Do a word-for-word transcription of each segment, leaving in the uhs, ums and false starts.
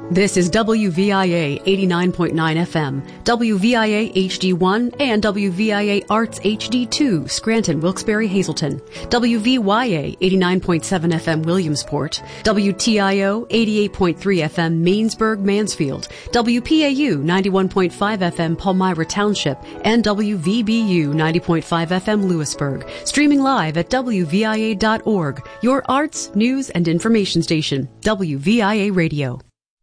This is W V I A eighty-nine point nine F M, W V I A H D one, and W V I A Arts H D two, Scranton, Wilkes-Barre, Hazleton, W V Y A eighty-nine point seven F M, Williamsport, W T I O eighty-eight point three F M, Mainsburg, Mansfield, W P A U ninety-one point five F M, Palmyra Township, and W V B U ninety point five F M, Lewisburg. Streaming live at W V I A dot org, your arts, news, and information station, W V I A Radio.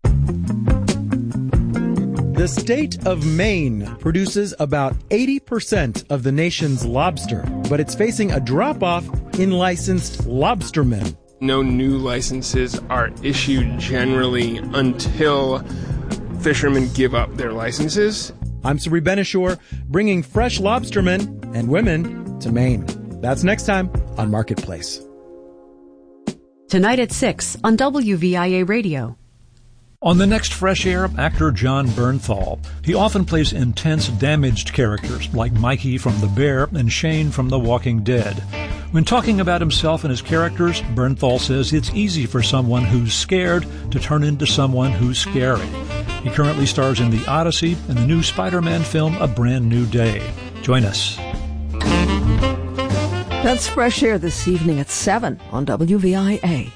The state of Maine produces about eighty percent of the nation's lobster, but it's facing a drop-off in licensed lobstermen. No new licenses are issued generally until fishermen give up their licenses. I'm Sari Benishore, bringing fresh lobstermen and women to Maine. That's next time on Marketplace. Tonight at six on W V I A Radio. On the next Fresh Air, actor Jon Bernthal. He often plays intense, damaged characters like Mikey from The Bear and Shane from The Walking Dead. When talking about himself and his characters, Bernthal says it's easy for someone who's scared to turn into someone who's scary. He currently stars in The Odyssey and the new Spider-Man film A Brand New Day. Join us. That's Fresh Air this evening at seven on W V I A.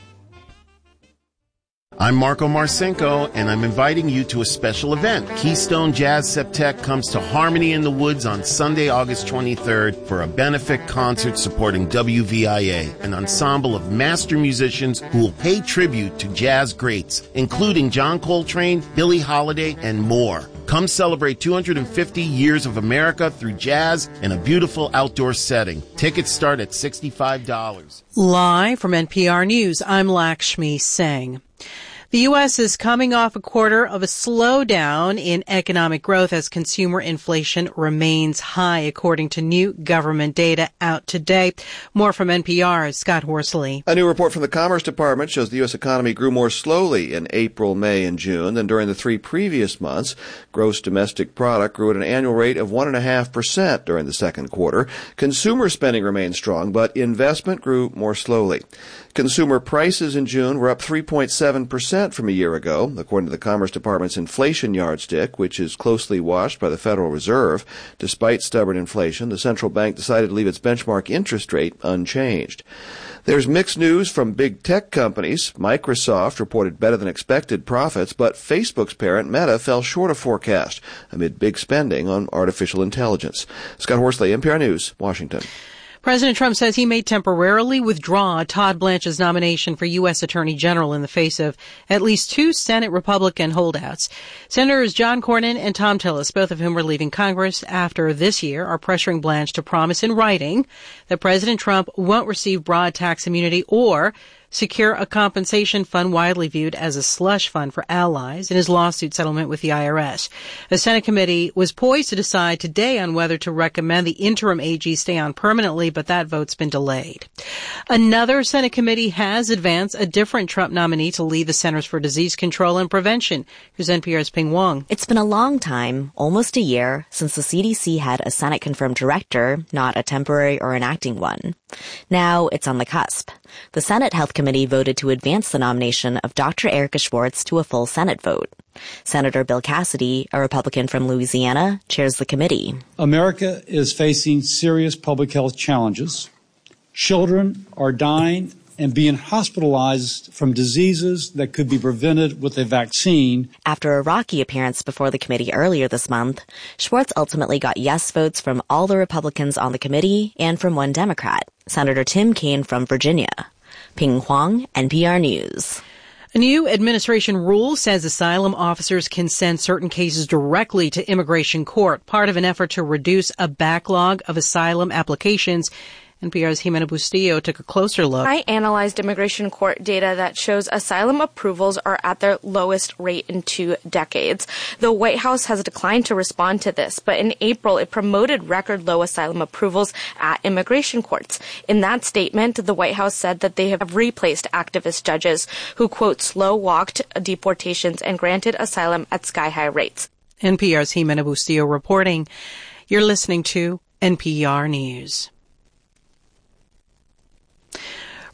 I'm Marco Marcinko, and I'm inviting you to a special event. Keystone Jazz Septet comes to Harmony in the Woods on Sunday, August twenty-third for a benefit concert supporting W V I A, an ensemble of master musicians who will pay tribute to jazz greats, including John Coltrane, Billie Holiday, and more. Come celebrate two hundred fifty years of America through jazz in a beautiful outdoor setting. Tickets start at sixty-five dollars. Live from N P R News, I'm Lakshmi Singh. The U S is coming off a quarter of a slowdown in economic growth as consumer inflation remains high, according to new government data out today. More from N P R's Scott Horsley. A new report from the Commerce Department shows the U S economy grew more slowly in April, May, and June than during the three previous months. Gross domestic product grew at an annual rate of one point five percent during the second quarter. Consumer spending remained strong, but investment grew more slowly. Consumer prices in June were up three point seven percent from a year ago, according to the Commerce Department's inflation yardstick, which is closely watched by the Federal Reserve. Despite stubborn inflation, the central bank decided to leave its benchmark interest rate unchanged. There's mixed news from big tech companies. Microsoft reported better than expected profits, but Facebook's parent Meta fell short of forecast amid big spending on artificial intelligence. Scott Horsley, N P R News, Washington. President Trump says he may temporarily withdraw Todd Blanche's nomination for U S Attorney General in the face of at least two Senate Republican holdouts. Senators John Cornyn and Thom Tillis, both of whom were leaving Congress after this year, are pressuring Blanche to promise in writing that President Trump won't receive broad tax immunity or secure a compensation fund widely viewed as a slush fund for allies in his lawsuit settlement with the I R S. The Senate committee was poised to decide today on whether to recommend the interim A G stay on permanently, but that vote's been delayed. Another Senate committee has advanced a different Trump nominee to lead the Centers for Disease Control and Prevention. Here's N P R's Ping Wong. It's been a long time, almost a year, since the C D C had a Senate-confirmed director, not a temporary or an acting one. Now it's on the cusp. The Senate Health Committee voted to advance the nomination of Doctor Erica Schwartz to a full Senate vote. Senator Bill Cassidy, a Republican from Louisiana, chairs the committee. America is facing serious public health challenges. Children are dying and being hospitalized from diseases that could be prevented with a vaccine. After a rocky appearance before the committee earlier this month, Schwartz ultimately got yes votes from all the Republicans on the committee and from one Democrat, Senator Tim Kaine from Virginia. Ping Huang, N P R News. A new administration rule says asylum officers can send certain cases directly to immigration court, part of an effort to reduce a backlog of asylum applications. N P R's Jimena Bustillo took a closer look. I analyzed immigration court data that shows asylum approvals are at their lowest rate in two decades. The White House has declined to respond to this, but in April it promoted record low asylum approvals at immigration courts. In that statement, the White House said that they have replaced activist judges who, quote, slow-walked deportations and granted asylum at sky-high rates. N P R's Jimena Bustillo reporting. You're listening to N P R News.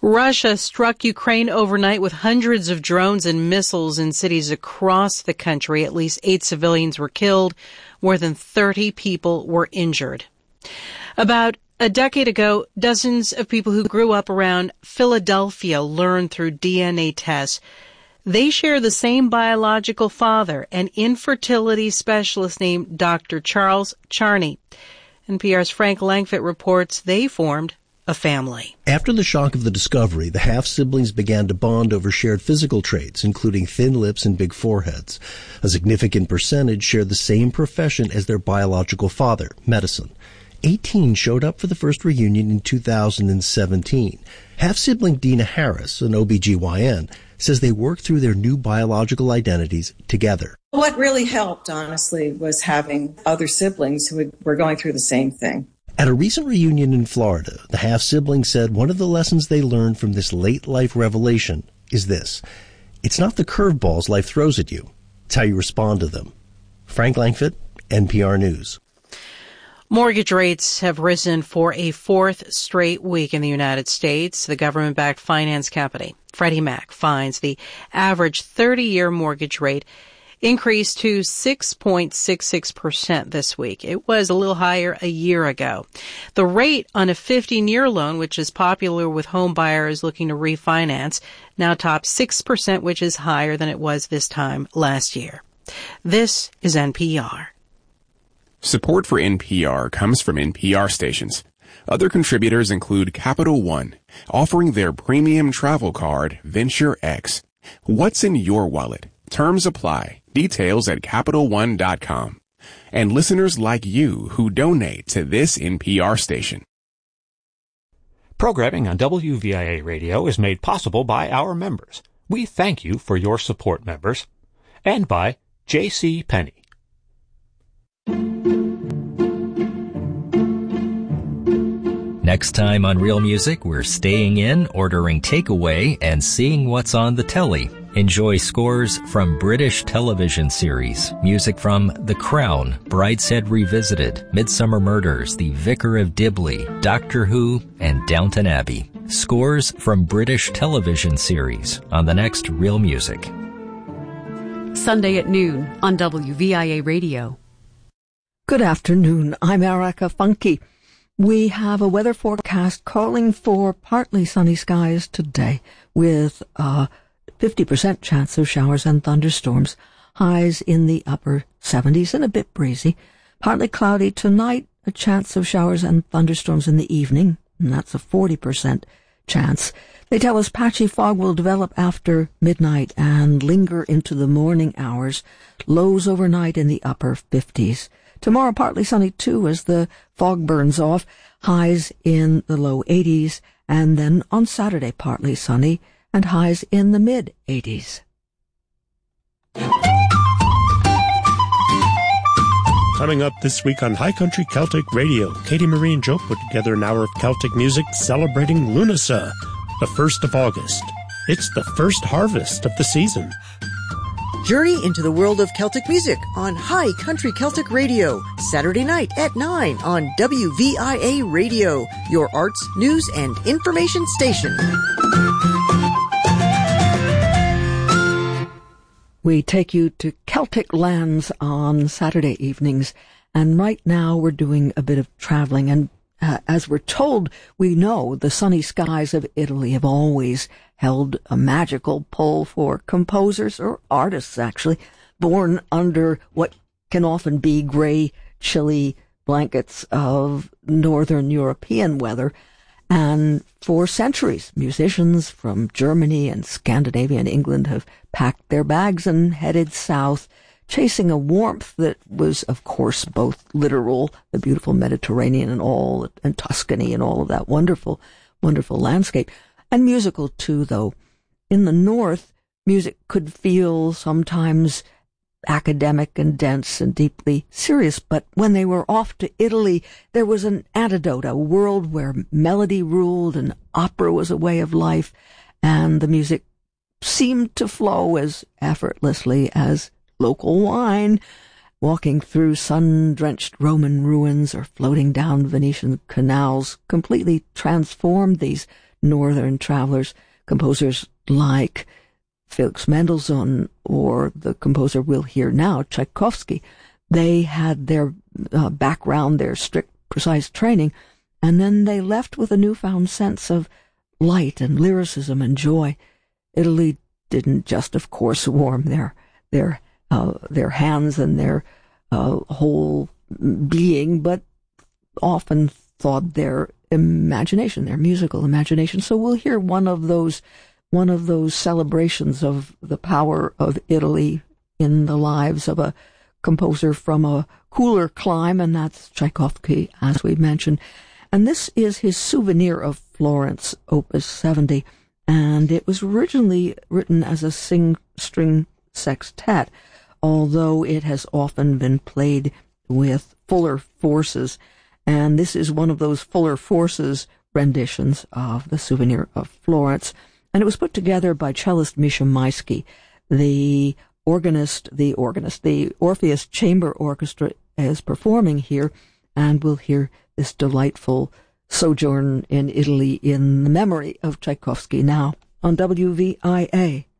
Russia struck Ukraine overnight with hundreds of drones and missiles in cities across the country. At least eight civilians were killed. More than thirty people were injured. About a decade ago, dozens of people who grew up around Philadelphia learned through D N A tests they share the same biological father, an infertility specialist named Doctor Charles Charney. N P R's Frank Langfitt reports they formed a family. After the shock of the discovery, the half-siblings began to bond over shared physical traits, including thin lips and big foreheads. A significant percentage shared the same profession as their biological father, medicine. eighteen showed up for the first reunion in two thousand seventeen. Half-sibling Dina Harris, an O B G Y N, says they worked through their new biological identities together. What really helped, honestly, was having other siblings who were going through the same thing. At a recent reunion in Florida, the half-siblings said one of the lessons they learned from this late-life revelation is this: it's not the curveballs life throws at you, it's how you respond to them. Frank Langfitt, N P R News. Mortgage rates have risen for a fourth straight week in the United States. The government-backed finance company, Freddie Mac, finds the average thirty-year mortgage rate increased to six point six six percent this week. It was a little higher a year ago. The rate on a fifteen-year loan, which is popular with home buyers looking to refinance, now tops six percent, which is higher than it was this time last year. This is N P R. Support for N P R comes from N P R stations. Other contributors include Capital One, offering their premium travel card, Venture X. What's in your wallet? Terms apply. Details at Capital One dot com. And listeners like you who donate to this N P R station. Programming on W V I A Radio is made possible by our members. We thank you for your support, members. And by J C Penney. Next time on Real Music, we're staying in, ordering takeaway, and seeing what's on the telly. Enjoy scores from British television series, music from The Crown, Brideshead Revisited, Midsummer Murders, The Vicar of Dibley, Doctor Who, and Downton Abbey. Scores from British television series on the next Real Music. Sunday at noon on W V I A Radio. Good afternoon. I'm Erica Funke. We have a weather forecast calling for partly sunny skies today with a fifty percent chance of showers and thunderstorms, highs in the upper seventies and a bit breezy. Partly cloudy tonight, a chance of showers and thunderstorms in the evening, and that's a forty percent chance. They tell us patchy fog will develop after midnight and linger into the morning hours, lows overnight in the upper fifties. Tomorrow, partly sunny, too, as the fog burns off, highs in the low eighties, and then on Saturday, partly sunny, and highs in the mid-eighties. Coming up this week on High Country Celtic Radio, Katie Marie and Joe put together an hour of Celtic music celebrating Lunasa, the first of August. It's the first harvest of the season. Journey into the world of Celtic music on High Country Celtic Radio, Saturday night at nine on W V I A Radio, your arts, news, and information station. We take you to Celtic lands on Saturday evenings, and right now we're doing a bit of traveling, and uh, as we're told, we know the sunny skies of Italy have always held a magical pull for composers, or artists actually, born under what can often be gray, chilly blankets of northern European weather. And for centuries, musicians from Germany and Scandinavia and England have packed their bags and headed south, chasing a warmth that was, of course, both literal, the beautiful Mediterranean and all, and Tuscany and all of that wonderful, wonderful landscape, and musical too, though. In the north, music could feel sometimes academic and dense and deeply serious, but when they were off to Italy, there was an antidote, a world where melody ruled and opera was a way of life, and the music seemed to flow as effortlessly as local wine, walking through sun-drenched Roman ruins or floating down Venetian canals, completely transformed these northern travelers, composers like Felix Mendelssohn or the composer we'll hear now, Tchaikovsky. They had their uh, background, their strict, precise training, and then they left with a newfound sense of light and lyricism and joy. Italy didn't just, of course, warm their their uh, their hands and their uh, whole being, but often thawed their imagination, their musical imagination. So we'll hear one of those one of those celebrations of the power of Italy in the lives of a composer from a cooler clime, and that's Tchaikovsky, as we mentioned. And this is his Souvenir of Florence, Opus seventy, and it was originally written as a sing-string sextet, although it has often been played with fuller forces, and this is one of those fuller forces renditions of the Souvenir of Florence, and it was put together by cellist Misha Maisky. The organist, the organist, the Orpheus Chamber Orchestra is performing here, and we'll hear this delightful sojourn in Italy in the memory of Tchaikovsky now on W V I A.